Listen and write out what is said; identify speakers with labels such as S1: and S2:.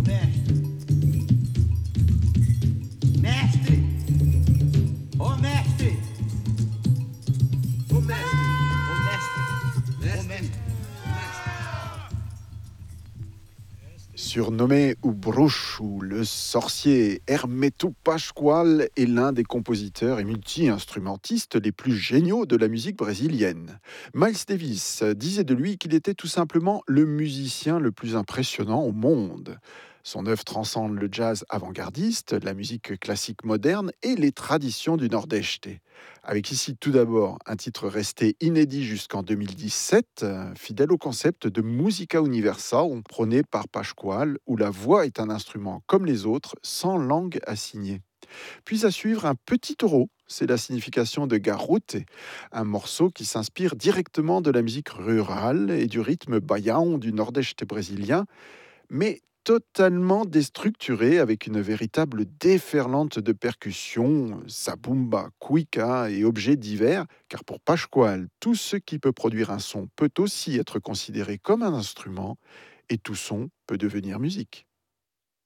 S1: mestre, mestre, ô mestre, ô mestre, ô mestre, ô mestre.
S2: Surnommé o Bruxo, le sorcier, Hermeto Pascoal est l'un des compositeurs et multi-instrumentistes les plus géniaux de la musique brésilienne. Miles Davis disait de lui qu'il était tout simplement le musicien le plus impressionnant au monde. Son œuvre transcende le jazz avant-gardiste, la musique classique moderne et les traditions du Nordeste. Avec ici tout d'abord un titre resté inédit jusqu'en 2017, fidèle au concept de musica universal prôné par Pasquale, où la voix est un instrument comme les autres, sans langue assignée. Puis à suivre un petit taureau, c'est la signification de garrote, un morceau qui s'inspire directement de la musique rurale et du rythme baião du nord-est brésilien, mais totalement déstructuré avec une véritable déferlante de percussions, zabumba, cuica et objets divers, car pour Pasquale, tout ce qui peut produire un son peut aussi être considéré comme un instrument, et tout son peut devenir musique.